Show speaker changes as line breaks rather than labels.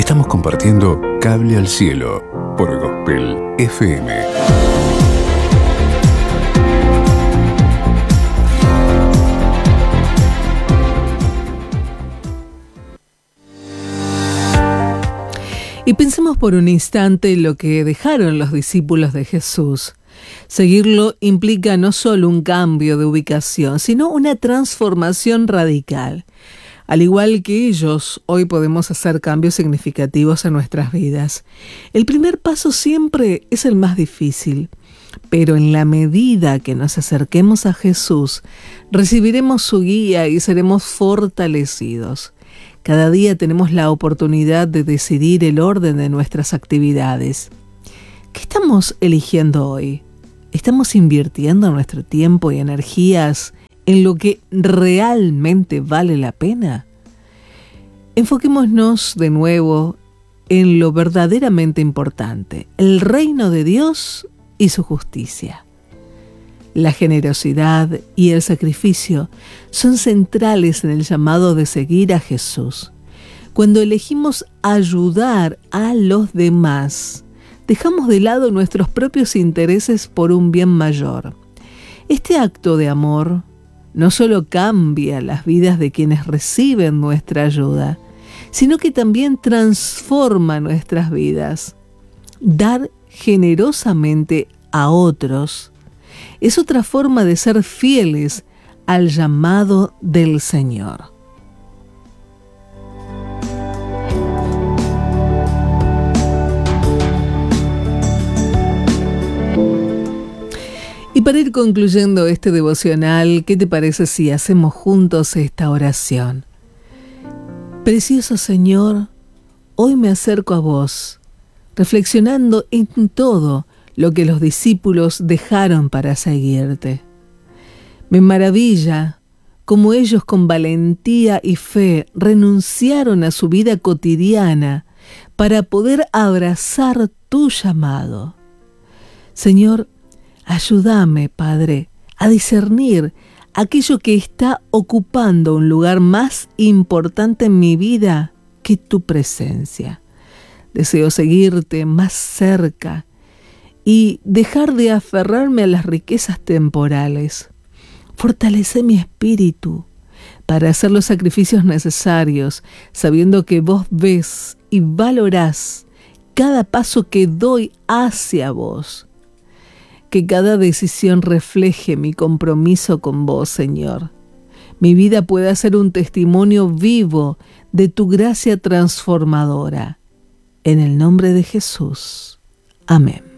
Estamos compartiendo Cable al Cielo por Gospel FM.
Y pensemos por un instante lo que dejaron los discípulos de Jesús. Seguirlo implica no solo un cambio de ubicación, sino una transformación radical. Al igual que ellos, hoy podemos hacer cambios significativos en nuestras vidas. El primer paso siempre es el más difícil, pero en la medida que nos acerquemos a Jesús, recibiremos su guía y seremos fortalecidos. Cada día tenemos la oportunidad de decidir el orden de nuestras actividades. ¿Qué estamos eligiendo hoy? ¿Estamos invirtiendo nuestro tiempo y energías en lo que realmente vale la pena? Enfoquémonos de nuevo en lo verdaderamente importante, el reino de Dios y su justicia. La generosidad y el sacrificio son centrales en el llamado de seguir a Jesús. Cuando elegimos ayudar a los demás, dejamos de lado nuestros propios intereses por un bien mayor. Este acto de amor no solo cambia las vidas de quienes reciben nuestra ayuda, sino que también transforma nuestras vidas. Dar generosamente a otros es otra forma de ser fieles al llamado del Señor. Y para ir concluyendo este devocional, ¿qué te parece si hacemos juntos esta oración? Precioso Señor, hoy me acerco a vos, reflexionando en todo lo que los discípulos dejaron para seguirte. Me maravilla cómo ellos con valentía y fe renunciaron a su vida cotidiana para poder abrazar tu llamado. Señor, ayúdame, Padre, a discernir aquello que está ocupando un lugar más importante en mi vida que tu presencia. Deseo seguirte más cerca y dejar de aferrarme a las riquezas temporales. Fortalece mi espíritu para hacer los sacrificios necesarios, sabiendo que vos ves y valorás cada paso que doy hacia vos. Que cada decisión refleje mi compromiso con vos, Señor. Mi vida pueda ser un testimonio vivo de tu gracia transformadora. En el nombre de Jesús. Amén.